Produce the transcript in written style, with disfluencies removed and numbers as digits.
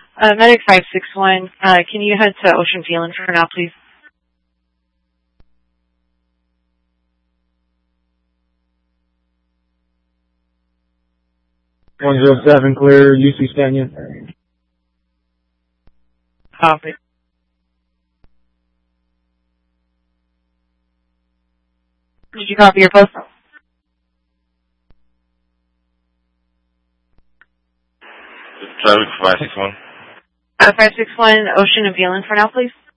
Medic 561, can you head to Ocean Phelan for now, please? 107 clear, UC Stanion. Copy. Did you copy your post? Traffic 561. 561, Ocean and Phelan for now, please.